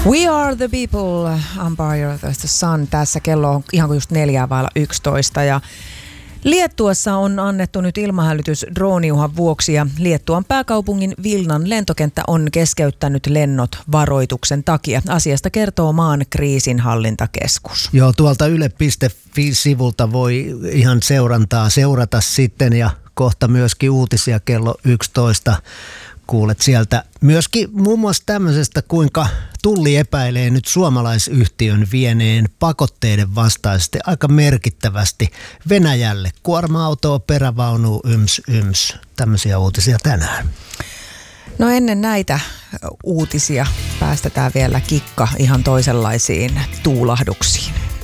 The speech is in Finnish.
We are the people, Empire of the Sun. Tässä kello on ihan kuin just 4:11 ja Liettuassa on annettu nyt ilmahälytys drooniuhan vuoksi ja Liettuan pääkaupungin Vilnan lentokenttä on keskeyttänyt lennot varoituksen takia. Asiasta kertoo maan kriisinhallintakeskus. Joo, tuolta yle.fi-sivulta voi ihan seurata sitten ja kohta myöskin uutisia kello 11. Kuulet sieltä myöskin muun muassa tämmöisestä, kuinka Tulli epäilee nyt suomalaisyhtiön vieneen pakotteiden vastaisesti aika merkittävästi Venäjälle. Kuorma-autoa, perävaunua, yms. Tämmöisiä uutisia tänään. No ennen näitä uutisia päästetään vielä kikka ihan toisenlaisiin tuulahduksiin.